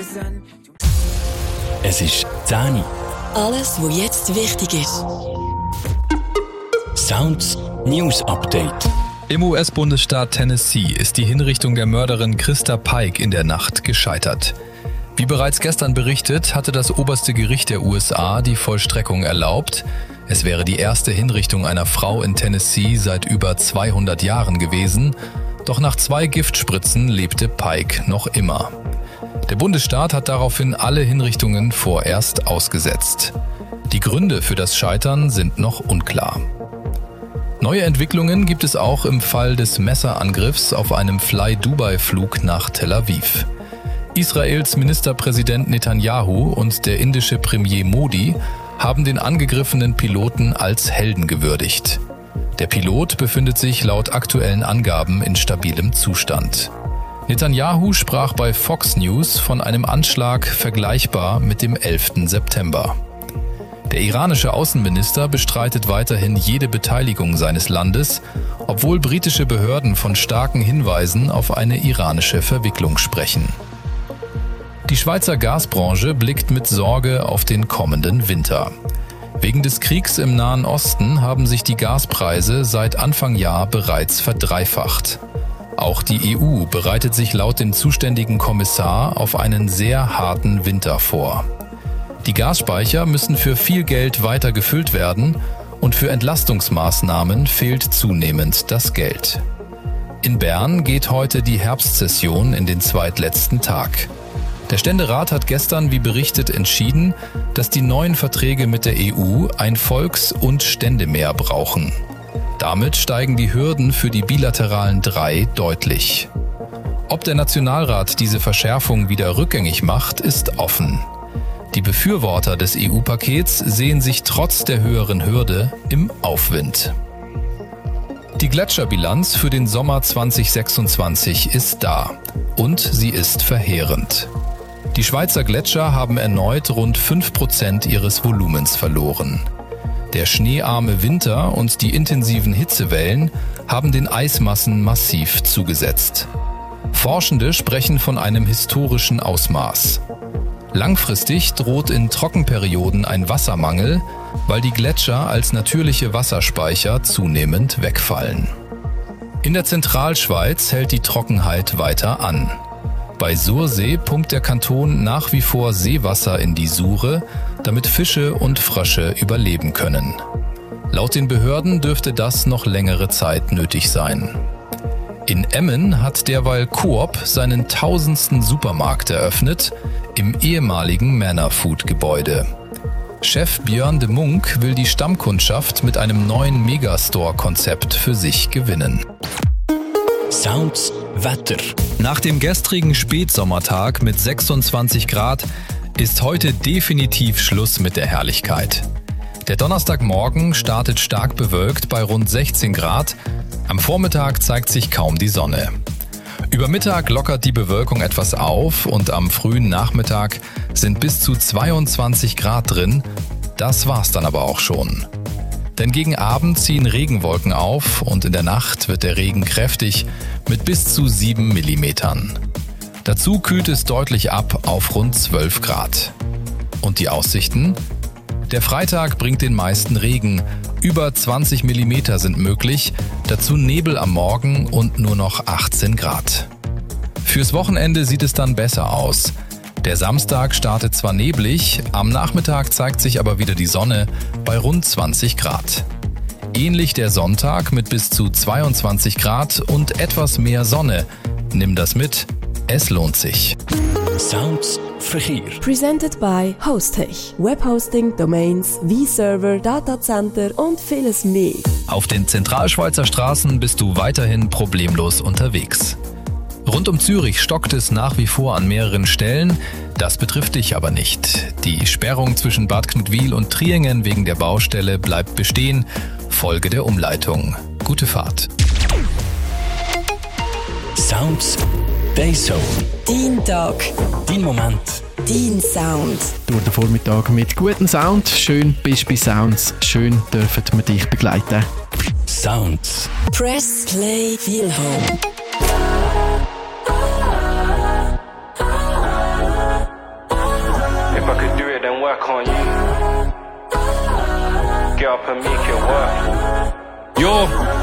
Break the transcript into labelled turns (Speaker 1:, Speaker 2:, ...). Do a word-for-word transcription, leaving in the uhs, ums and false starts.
Speaker 1: Es ist zehn Uhr.
Speaker 2: Alles, was jetzt wichtig ist.
Speaker 1: Sounds News Update.
Speaker 3: Im U S-Bundesstaat Tennessee ist die Hinrichtung der Mörderin Christa Pike in der Nacht gescheitert. Wie bereits gestern berichtet, hatte das oberste Gericht der U S A die Vollstreckung erlaubt. Es wäre die erste Hinrichtung einer Frau in Tennessee seit über zweihundert Jahren gewesen. Doch nach zwei Giftspritzen lebte Pike noch immer. Der Bundesstaat hat daraufhin alle Hinrichtungen vorerst ausgesetzt. Die Gründe für das Scheitern sind noch unklar. Neue Entwicklungen gibt es auch im Fall des Messerangriffs auf einem Fly-Dubai-Flug nach Tel Aviv. Israels Ministerpräsident Netanyahu und der indische Premier Modi haben den angegriffenen Piloten als Helden gewürdigt. Der Pilot befindet sich laut aktuellen Angaben in stabilem Zustand. Netanyahu sprach bei Fox News von einem Anschlag vergleichbar mit dem elften September. Der iranische Außenminister bestreitet weiterhin jede Beteiligung seines Landes, obwohl britische Behörden von starken Hinweisen auf eine iranische Verwicklung sprechen. Die Schweizer Gasbranche blickt mit Sorge auf den kommenden Winter. Wegen des Kriegs im Nahen Osten haben sich die Gaspreise seit Anfang Jahr bereits verdreifacht. Auch die E U bereitet sich laut dem zuständigen Kommissar auf einen sehr harten Winter vor. Die Gasspeicher müssen für viel Geld weiter gefüllt werden und für Entlastungsmaßnahmen fehlt zunehmend das Geld. In Bern geht heute die Herbstsession in den zweitletzten Tag. Der Ständerat hat gestern, wie berichtet, entschieden, dass die neuen Verträge mit der E U ein Volks- und Ständemehr brauchen. Damit steigen die Hürden für die bilateralen drei deutlich. Ob der Nationalrat diese Verschärfung wieder rückgängig macht, ist offen. Die Befürworter des E U-Pakets sehen sich trotz der höheren Hürde im Aufwind. Die Gletscherbilanz für den Sommer zwanzig sechsundzwanzig ist da und sie ist verheerend. Die Schweizer Gletscher haben erneut rund fünf Prozent ihres Volumens verloren. Der schneearme Winter und die intensiven Hitzewellen haben den Eismassen massiv zugesetzt. Forschende sprechen von einem historischen Ausmaß. Langfristig droht in Trockenperioden ein Wassermangel, weil die Gletscher als natürliche Wasserspeicher zunehmend wegfallen. In der Zentralschweiz hält die Trockenheit weiter an. Bei Sursee pumpt der Kanton nach wie vor Seewasser in die Sure, damit Fische und Frösche überleben können. Laut den Behörden dürfte das noch längere Zeit nötig sein. In Emmen hat derweil Coop seinen tausendsten Supermarkt eröffnet, im ehemaligen Manor-Food-Gebäude. Chef Björn de Munk will die Stammkundschaft mit einem neuen Megastore-Konzept für sich gewinnen.
Speaker 1: Sounds Wetter.
Speaker 3: Nach dem gestrigen Spätsommertag mit sechsundzwanzig Grad ist heute definitiv Schluss mit der Herrlichkeit. Der Donnerstagmorgen startet stark bewölkt bei rund sechzehn Grad. Am Vormittag zeigt sich kaum die Sonne. Über Mittag lockert die Bewölkung etwas auf und am frühen Nachmittag sind bis zu zweiundzwanzig Grad drin. Das war's dann aber auch schon. Denn gegen Abend ziehen Regenwolken auf und in der Nacht wird der Regen kräftig mit bis zu sieben Millimetern. Dazu kühlt es deutlich ab auf rund zwölf Grad. Und die Aussichten? Der Freitag bringt den meisten Regen. Über zwanzig Millimeter sind möglich, dazu Nebel am Morgen und nur noch achtzehn Grad. Fürs Wochenende sieht es dann besser aus. Der Samstag startet zwar neblig, am Nachmittag zeigt sich aber wieder die Sonne bei rund zwanzig Grad. Ähnlich der Sonntag mit bis zu zweiundzwanzig Grad und etwas mehr Sonne. Nimm das mit, es lohnt sich.
Speaker 1: Sounds Verkehr.
Speaker 2: Presented by Hostech. Webhosting, Domains, V-Server, Datacenter und vieles mehr.
Speaker 3: Auf den Zentralschweizer Straßen bist du weiterhin problemlos unterwegs. Rund um Zürich stockt es nach wie vor an mehreren Stellen. Das betrifft dich aber nicht. Die Sperrung zwischen Bad Knutwil und Triengen wegen der Baustelle bleibt bestehen. Folge der Umleitung. Gute Fahrt.
Speaker 1: Sounds Dayzone.
Speaker 2: Dein Tag.
Speaker 1: Dein Moment.
Speaker 2: Dein Sound.
Speaker 4: Durch den Vormittag mit gutem Sound. Schön bist du bei Sounds. Schön dürfen wir dich begleiten.
Speaker 1: Sounds.
Speaker 2: Press Play Feel Home.
Speaker 5: If I could do it, then why can't you? Get up and make it work. Yo.